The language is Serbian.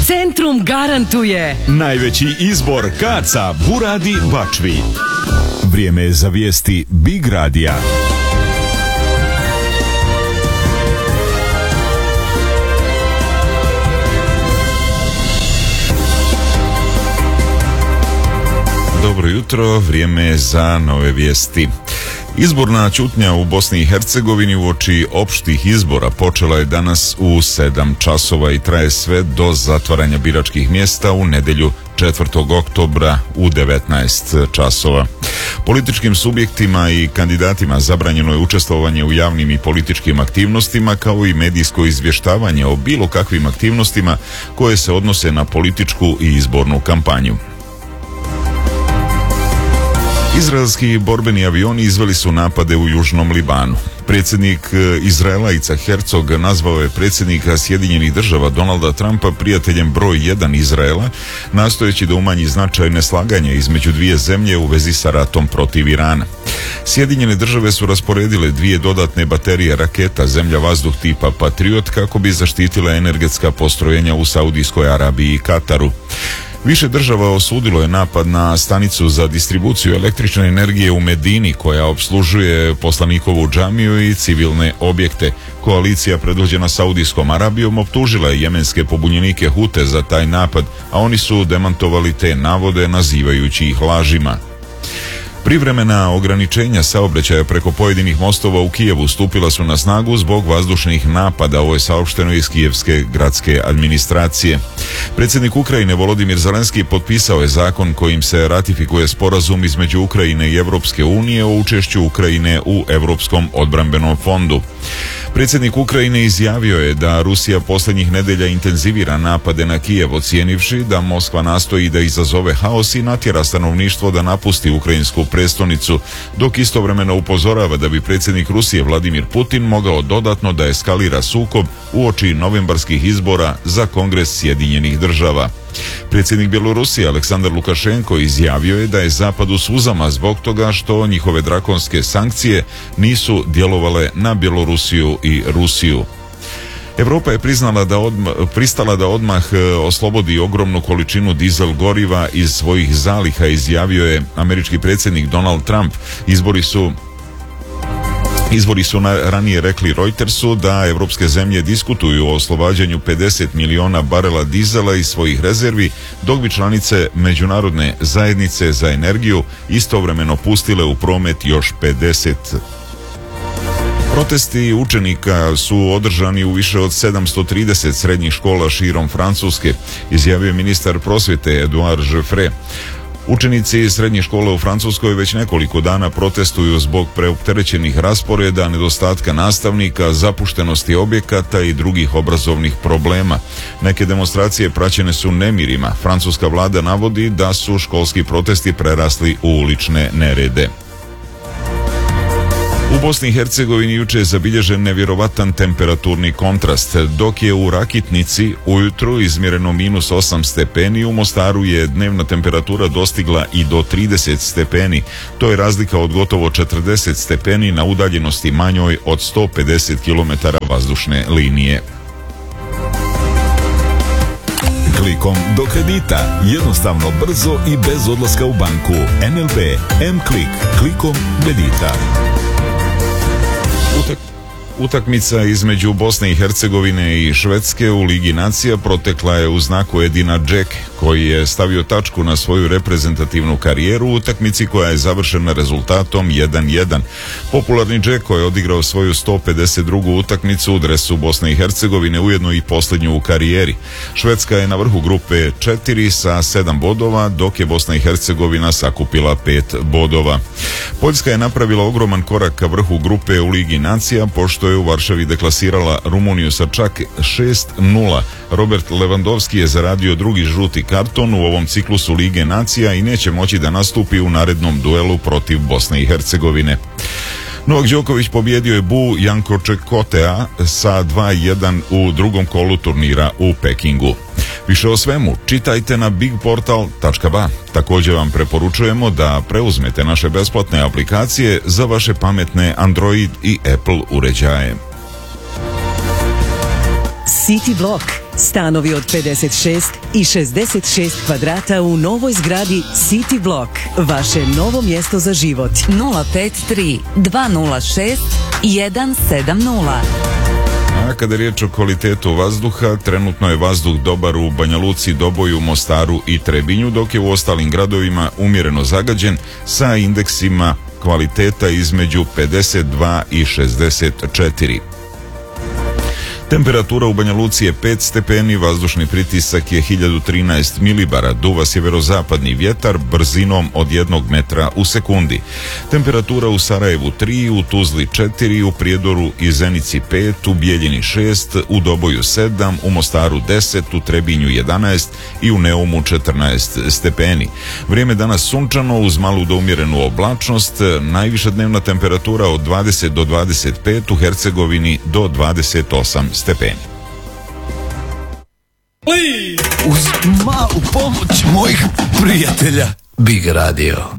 Centrum garantuje najveći izbor kaca, buradi, bačvi. Vrijeme je za vijesti Big Radija. Dobro jutro, vrijeme je za nove vijesti. Izborna ćutnja u Bosni i Hercegovini uoči opštih izbora počela je danas u 7 časova i traje sve do zatvaranja biračkih mjesta u nedjelju 4. oktobra u 19 časova. Političkim subjektima i kandidatima zabranjeno je učestvovanje u javnim i političkim aktivnostima kao i medijsko izvještavanje o bilo kakvim aktivnostima koje se odnose na političku i izbornu kampanju. Izraelski borbeni avioni izveli su napade u Južnom Libanu. Predsjednik Izraela Itzhak Herzog nazvao je predsjednika Sjedinjenih Država Donalda Trumpa prijateljem broj 1 Izraela, nastojeći da umanji značaj neslaganja između dvije zemlje u vezi sa ratom protiv Irana. Sjedinjene Države su rasporedile 2 dodatne baterije raketa zemlja-vazduh tipa Patriot kako bi zaštitile energetska postrojenja u Saudijskoj Arabiji i Kataru. Više država osudilo je napad na stanicu za distribuciju električne energije u Medini koja opslužuje poslanikovu džamiju i civilne objekte. Koalicija predvođena Saudijskom Arabijom optužila je jemenske pobunjenike Hute za taj napad, a oni su demantovali te navode nazivajući ih lažima. Privremena ograničenja saobraćaja preko pojedinih mostova u Kijevu stupila su na snagu zbog vazdušnih napada, ovo je saopšteno iz kijevske gradske administracije. Predsjednik Ukrajine Volodimir Zelenski potpisao je zakon kojim se ratifikuje sporazum između Ukrajine i Europske unije o učešću Ukrajine u Europskom odbrambenom fondu. Predsjednik Ukrajine izjavio je da Rusija posljednjih nedelja intenzivira napade na Kijev, ocijenivši da Moskva nastoji da izazove haos i natjera stanovništvo da napusti ukrajinsku prestonicu, dok istovremeno upozorava da bi predsjednik Rusije Vladimir Putin mogao dodatno da eskalira sukob uoči novembarskih izbora za Kongres Sjedinjenih Država. Predsjednik Bjelorusije Aleksandar Lukašenko izjavio je da je Zapad u suzama zbog toga što njihove drakonske sankcije nisu djelovale na Bjelorusiju i Rusiju. Europa je pristala da odmah oslobodi ogromnu količinu dizel goriva iz svojih zaliha, izjavio je američki predsjednik Donald Trump. Izvori su ranije rekli Reutersu da evropske zemlje diskutuju o oslobađanju 50 miliona barela dizela iz svojih rezervi, dok bi članice Međunarodne zajednice za energiju istovremeno pustile u promet još 50. Protesti učenika su održani u više od 730 srednjih škola širom Francuske, izjavio je ministar prosvjete Edouard Geoffrey. Učenici iz srednjih škola u Francuskoj već nekoliko dana protestuju zbog preopterećenih rasporeda, nedostatka nastavnika, zapuštenosti objekata i drugih obrazovnih problema. Neke demonstracije praćene su nemirima. Francuska vlada navodi da su školski protesti prerasli u ulične nerede. U Bosni i Hercegovini juče je zabilježen nevjerovatan temperaturni kontrast. Dok je u Rakitnici ujutro izmjereno -8 stepeni, u Mostaru je dnevna temperatura dostigla i do 30 stepeni. To je razlika od gotovo 40 stepeni na udaljenosti manjoj od 150 km vazdušne linije. Klikom do kredita. Jednostavno, brzo i bez odlaska u banku. NLB M-Klik. Klikom kredita. Utakmica između Bosne i Hercegovine i Švedske u Ligi nacija protekla je u znaku Edina Džeke, koji je stavio tačku na svoju reprezentativnu karijeru u utakmici koja je završena rezultatom 1:1. Popularni Džek koji je odigrao svoju 152. utakmicu u dresu Bosne i Hercegovine, ujedno i posljednju u karijeri. Švedska je na vrhu grupe 4 sa 7 bodova, dok je Bosna i Hercegovina sakupila 5 bodova. Poljska je napravila ogroman korak ka vrhu grupe u Ligi nacija, pošto je u Varšavi deklasirala Rumuniju sa čak 6:0. Robert Lewandowski je zaradio drugi žuti karton u ovom ciklusu Lige nacija i neće moći da nastupi u narednom duelu protiv Bosne i Hercegovine. Novak Đoković pobjedio je Bu Jankočekotea sa 2:1 u drugom kolu turnira u Pekingu. Više o svemu čitajte na bigportal.ba. Također vam preporučujemo da preuzmete naše besplatne aplikacije za vaše pametne Android i Apple uređaje. City Blok. Stanovi od 56 i 66 kvadrata u novoj zgradi City Block. Vaše novo mjesto za život. 053 206 170. A kada je riječ o kvalitetu vazduha, trenutno je vazduh dobar u Banja Luci, Doboju, Mostaru i Trebinju, dok je u ostalim gradovima umjereno zagađen sa indeksima kvaliteta između 52 i 64. Temperatura u Banja Luci je 5 stepeni, vazdušni pritisak je 1013 milibara, duva sjeverozapadni vjetar brzinom od 1 metra u sekundi. Temperatura u Sarajevu 3, u Tuzli 4, u Prijedoru i Zenici 5, u Bijeljini 6, u Doboju 7, u Mostaru 10, u Trebinju 11 i u Neumu 14 stepeni. Vrijeme danas sunčano uz malu do umjerenu oblačnost, najviša dnevna temperatura od 20 do 25, u Hercegovini do 28 stepeni. Uz malu pomoć mojih prijatelja Big Radio.